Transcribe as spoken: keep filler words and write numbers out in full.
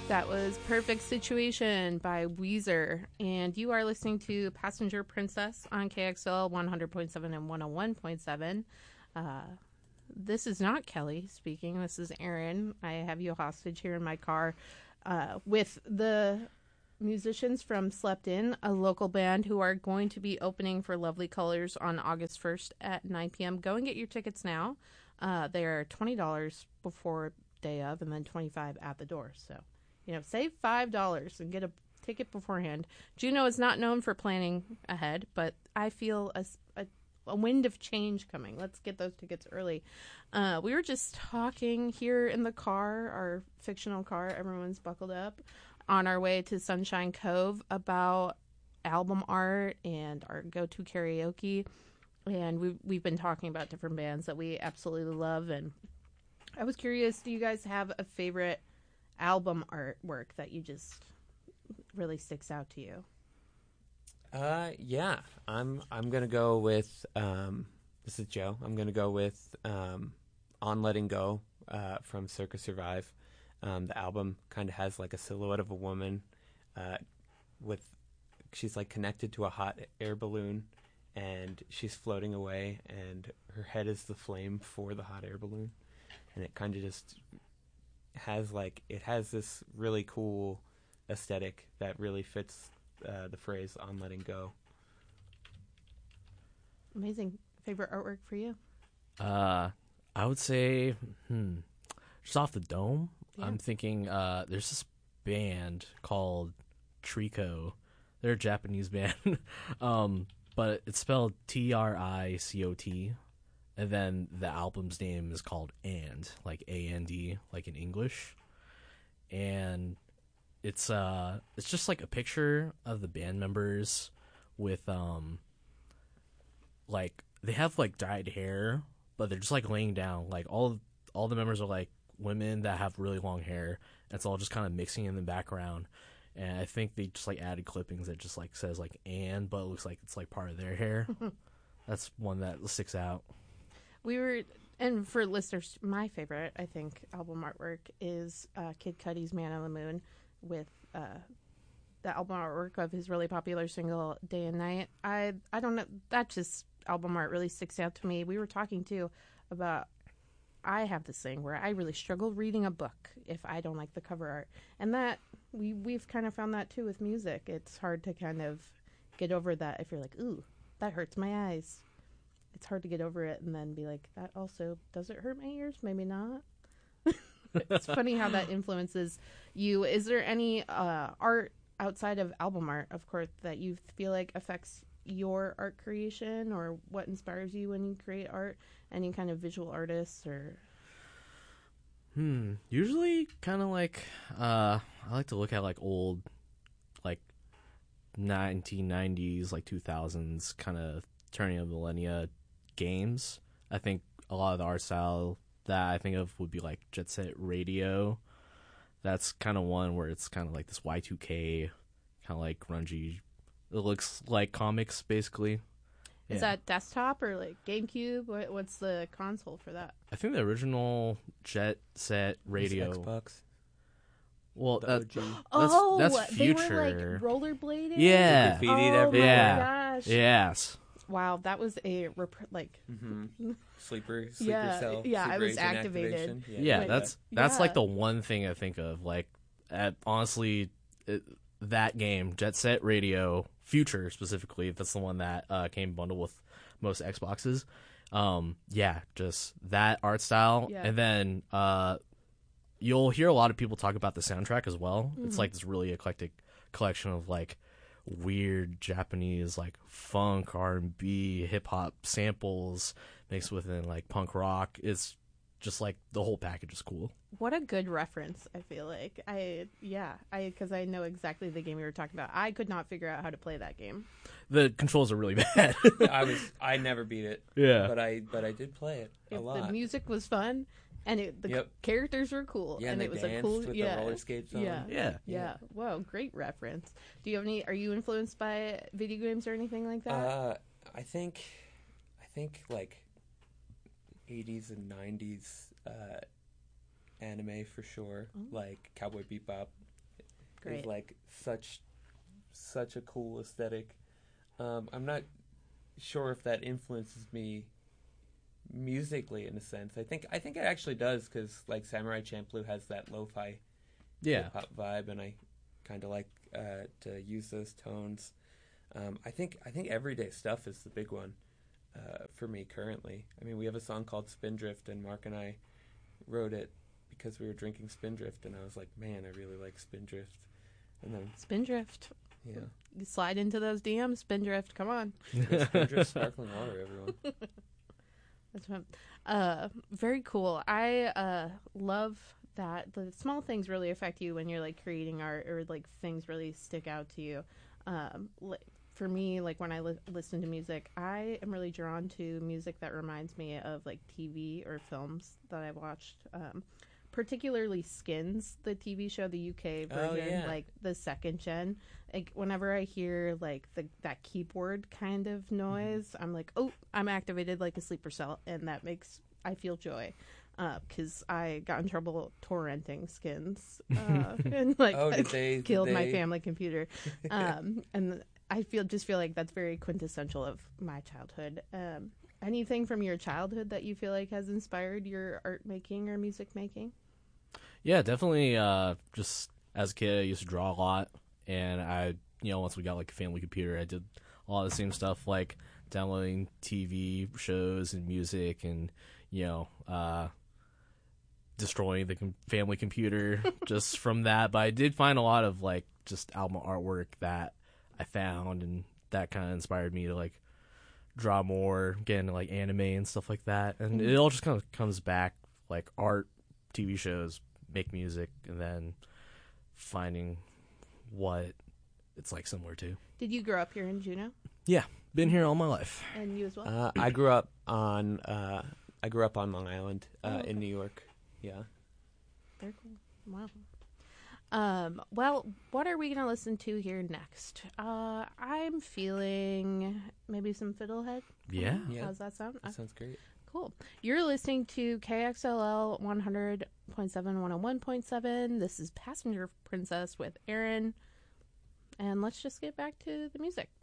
That was Perfect Situation by Weezer. And you are listening to Passenger Princess on K X L one hundred point seven and one oh one point seven. Uh, this is not Kelly speaking. This is Erin. I have you hostage here in my car uh, with the musicians from Slept In, a local band who are going to be opening for Lovely Colors on August first at nine p.m. Go and get your tickets now. Uh, they are twenty dollars before day of and then twenty-five dollars at the door. So, you know, save five dollars and get a ticket beforehand. Juneau is not known for planning ahead, but I feel a, a, a wind of change coming. Let's get those tickets early. Uh, we were just talking here in the car, our fictional car, everyone's buckled up, on our way to Sunshine Cove about album art and our go-to karaoke. And we've, we've been talking about different bands that we absolutely love. And I was curious, do you guys have a favorite album artwork that you just really sticks out to you? Uh, yeah, I'm I'm gonna go with um. This is Joe. I'm gonna go with um, "On Letting Go" uh, from Circa Survive. Um, the album kind of has like a silhouette of a woman, uh, with she's like connected to a hot air balloon, and she's floating away, and her head is the flame for the hot air balloon, and it kind of just has like it has this really cool aesthetic that really fits uh, the phrase "on letting go." Amazing. Favorite artwork for you? Uh, I would say, hmm, just off the dome, Yeah. I'm thinking uh, there's this band called Trico. They're a Japanese band, um, but it's spelled T R I C O T, and then the album's name is called And, like A N D, like in English, and it's uh, it's just like a picture of the band members with um, like they have like dyed hair, but they're just like laying down. Like all all the members are like women that have really long hair. And it's all just kind of mixing in the background. And I think they just like added clippings that just like says like "and," but it looks like it's like part of their hair. That's one that sticks out. We were, and for listeners, my favorite, I think, album artwork is uh, Kid Cudi's "Man on the Moon" with uh, the album artwork of his really popular single "Day and Night." I I don't know, that just album art really sticks out to me. We were talking too about, I have this thing where I really struggle reading a book if I don't like the cover art, and that we we've kind of found that too with music. It's hard to kind of get over that if you're like, ooh, that hurts my eyes. It's hard to get over it and then be like, that also, does it hurt my ears? Maybe not. It's funny how that influences you. Is there any uh, art outside of album art, of course, that you feel like affects your art creation, or what inspires you when you create art? Any kind of visual artists or... Hmm. Usually kind of like, uh, I like to look at like old, like nineteen nineties, like two thousands kind of turning of millennia games. I think a lot of the art style that I think of would be like Jet Set Radio. That's kind of one where it's kind of like this Y two K, kind of like grungy. It looks like comics, basically. Is Yeah. that desktop or like GameCube? What, what's the console for that? I think the original Jet Set Radio. It's Xbox. Well, The that, O G. that's, oh, that's they future. were like rollerblading? Yeah. Graffitied Oh everywhere. my Yeah. gosh. Yes. Wow, that was a rep- like Mm-hmm. Sleeper, sleeper Yeah, cell. yeah, I sleeper was agent activated. activation. Yeah, Like, that's that's yeah. like the one thing I think of. Like, at, honestly, it, that game, Jet Set Radio Future specifically, that's the one that uh, came bundled with most Xboxes. Um, yeah, just that art style, Yeah. and then uh, you'll hear a lot of people talk about the soundtrack as well. Mm-hmm. It's like this really eclectic collection of like weird Japanese like funk, R and B, hip hop samples mixed within like punk rock. It's just like the whole package is cool. what a good reference. I feel like I yeah I because I know exactly the game we were talking about. I could not figure out how to play that game. The controls are really bad. I was I never beat it. Yeah. But I but I did play it a If lot. the music was fun and it, the Yep. characters were cool, Yeah, and and it they was a danced cool with yeah the roller skates on. yeah Yeah. yeah. Whoa, great reference. Do you have any? Are you influenced by video games or anything like that? Uh, I think, I think like eighties and nineties uh, anime for sure, Oh. like Cowboy Bebop, Great. is like such such a cool aesthetic. Um, I'm not sure if that influences me musically in a sense. I think I think it actually does because like Samurai Champloo has that lo-fi Yeah. hip hop vibe, and I kind of like uh, to use those tones. Um, I think I think everyday stuff is the big one uh, for me currently. I mean, we have a song called Spindrift, and Mark and I wrote it because we were drinking Spindrift, and I was like, man, I really like Spindrift. And then, Spindrift. yeah, You slide into those D Ms, Spindrift. Come on. yeah Spindrift sparkling water, everyone. That's what, uh, very cool. I uh, love that the small things really affect you when you're like creating art, or like things really stick out to you. Um, li- for me, like when I li- listen to music, I am really drawn to music that reminds me of like T V or films that I watched. Um, particularly Skins, the T V show, the U K Oh, version, yeah. like the second gen. Like whenever I hear like the that keyboard kind of noise, I'm like, oh, I'm activated like a sleeper cell, and that makes I feel joy. Because I got in trouble torrenting Skins, uh, and like Oh, did they- did killed my they- family computer, um, and I feel just feel like that's very quintessential of my childhood. Um, anything from your childhood that you feel like has inspired your art making or music making? Yeah, definitely. Uh, just as a kid, I used to draw a lot, and I, you know, once we got like a family computer, I did a lot of the same stuff, like downloading T V shows and music, and you know, uh, destroying the com- family computer just from that. But I did find a lot of like just album artwork that I found, and that kind of inspired me to like draw more, get into like anime and stuff like that. And it all just kind of comes back like art, T V shows, make music, and then finding what it's like somewhere too. Did you grow up here in Juneau? Yeah, been here all my life. And you as well? Uh, I grew up on uh, I grew up on Long Island uh, Oh, okay. in New York. Yeah. Very cool. Wow. Um, well, what are we going to listen to here next? Uh, I'm feeling maybe some Fiddlehead. Yeah. Yeah. How's that sound? That sounds great. Cool. You're listening to K X L L one hundred point seven, one oh one point seven. This is Passenger Princess with Aaron. And let's just get back to the music.